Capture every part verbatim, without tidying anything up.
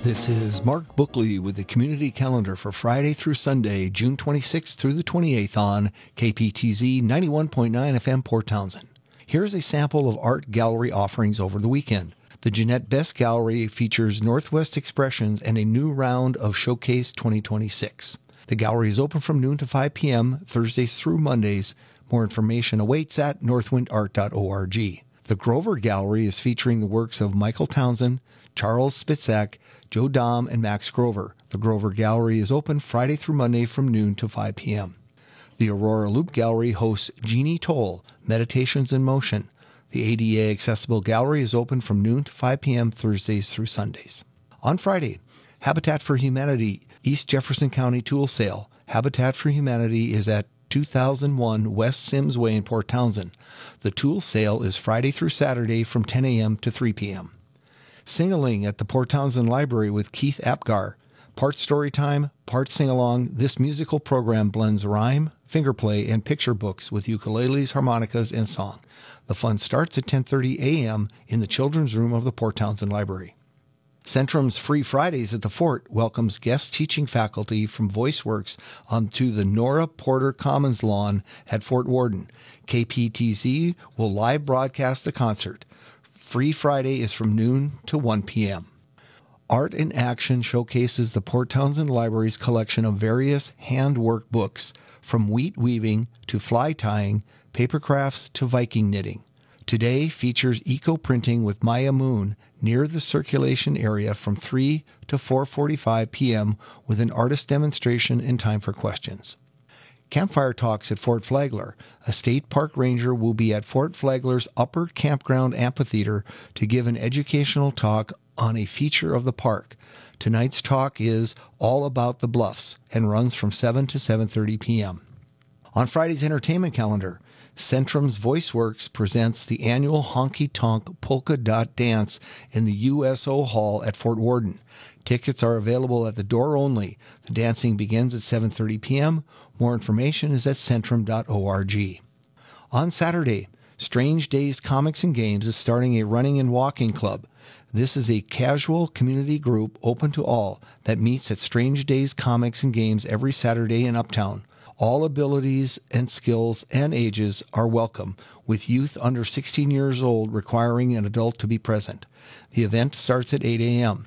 This is Mark Bookley with the Community Calendar for Friday through Sunday, June twenty-sixth through the twenty-eighth on K P T Z ninety-one point nine F M Port Townsend. Here's a sample of art gallery offerings over the weekend. The Jeanette Best Gallery features Northwest Expressions and a new round of Showcase twenty twenty-six. The gallery is open from noon to five p.m. Thursdays through Mondays. More information awaits at northwind art dot org. The Grover Gallery is featuring the works of Michael Townsend, Charles Spitzak, Joe Dom, and Max Grover. The Grover Gallery is open Friday through Monday from noon to five p.m. The Aurora Loop Gallery hosts Jeannie Toll, Meditations in Motion. The A D A Accessible Gallery is open from noon to five p.m. Thursdays through Sundays. On Friday, Habitat for Humanity, East Jefferson County Tool Sale. Habitat for Humanity is at two thousand one West Sims Way in Port Townsend. The tool sale is Friday through Saturday from ten a.m. to three p.m. Sing-a-ling at the Port Townsend Library with Keith Apgar. Part story time, part sing-along. This musical program blends rhyme, fingerplay, and picture books with ukuleles, harmonicas, and song. The fun starts at ten thirty a.m. in the children's room of the Port Townsend Library. Centrum's Free Fridays at the Fort welcomes guest teaching faculty from VoiceWorks onto the Nora Porter Commons lawn at Fort Worden. K P T Z will live broadcast the concert. Free Friday is from noon to one p.m. Art in Action showcases the Port Townsend Library's collection of various handwork books, from wheat weaving to fly tying, paper crafts to Viking knitting. Today features eco-printing with Maya Moon near the circulation area from three to four forty-five p.m. with an artist demonstration and time for questions. Campfire Talks at Fort Flagler. A state park ranger will be at Fort Flagler's Upper Campground Amphitheater to give an educational talk on a feature of the park. Tonight's talk is all about the bluffs and runs from seven to seven thirty p.m. On Friday's entertainment calendar, Centrum's VoiceWorks presents the annual Honky Tonk Polka Dot Dance in the U S O Hall at Fort Worden. Tickets are available at the door only. The dancing begins at seven thirty p.m. More information is at centrum dot org. On Saturday, Strange Days Comics and Games is starting a running and walking club. This is a casual community group open to all that meets at Strange Days Comics and Games every Saturday in Uptown. All abilities and skills and ages are welcome, with youth under sixteen years old requiring an adult to be present. The event starts at eight a.m.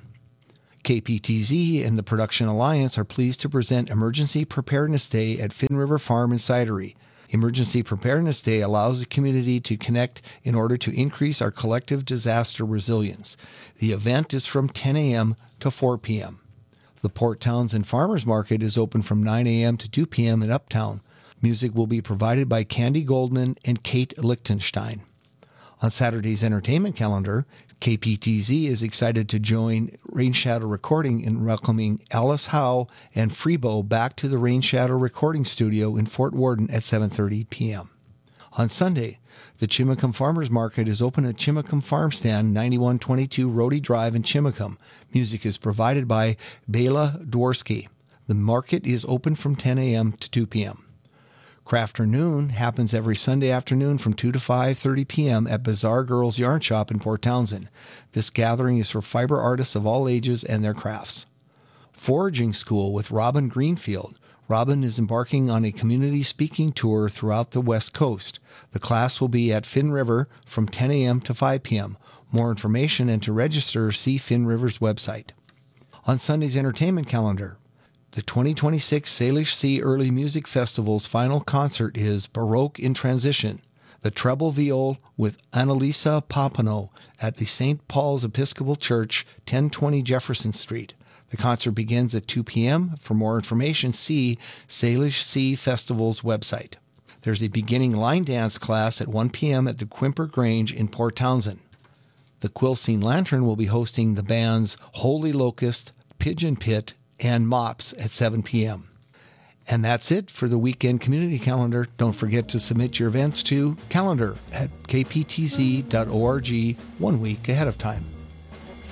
K P T Z and the Production Alliance are pleased to present Emergency Preparedness Day at Finn River Farm and Cidery. Emergency Preparedness Day allows the community to connect in order to increase our collective disaster resilience. The event is from ten a.m. to four p.m. The Port Townsend Farmers Market is open from nine a.m. to two p.m. in Uptown. Music will be provided by Candy Goldman and Kate Lichtenstein. On Saturday's entertainment calendar, K P T Z is excited to join Rain Shadow Recording in welcoming Alice Howe and Freebo back to the Rain Shadow Recording Studio in Fort Worden at seven thirty p.m. On Sunday, the Chimacum Farmers Market is open at Chimacum Farm Stand, ninety-one twenty-two Rhodey Drive in Chimacum. Music is provided by Bela Dworsky. The market is open from ten a.m. to two p.m. Crafternoon happens every Sunday afternoon from two to five thirty p.m. at Bazaar Girls Yarn Shop in Port Townsend. This gathering is for fiber artists of all ages and their crafts. Foraging School with Robin Greenfield. Robin is embarking on a community speaking tour throughout the West Coast. The class will be at Finn River from ten a.m. to five p.m. More information and to register, see Finn River's website. On Sunday's entertainment calendar, the twenty twenty-six Salish Sea Early Music Festival's final concert is Baroque in Transition, the treble viol with Annalisa Papineau at the Saint Paul's Episcopal Church, ten twenty Jefferson Street. The concert begins at two p.m. For more information, see Salish Sea Festival's website. There's a beginning line dance class at one p.m. at the Quimper Grange in Port Townsend. The Quilcene Lantern will be hosting the bands Holy Locust, Pigeon Pit, and Mops at seven p.m. And that's it for the weekend community calendar. Don't forget to submit your events to calendar at k p t z dot org one week ahead of time.